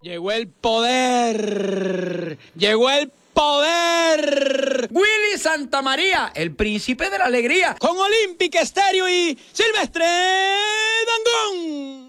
Llegó el poder. Llegó el poder. Willy Santamaría, el príncipe de la alegría. Con Olímpica Estéreo y Silvestre Dangond.